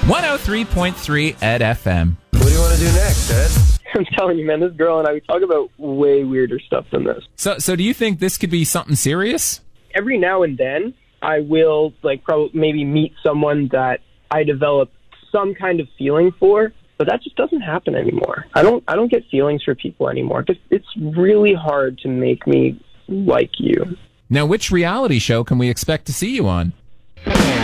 103.3 Ed FM. What do you want to do next, Ed? I'm telling you, man, this girl and I, we talk about way weirder stuff than this. So do you think this could be something serious? Every now and then, I will, probably maybe meet someone that I develop some kind of feeling for, but that just doesn't happen anymore. I don't get feelings for people anymore. It's really hard to make me like you. Now, which reality show can we expect to see you on?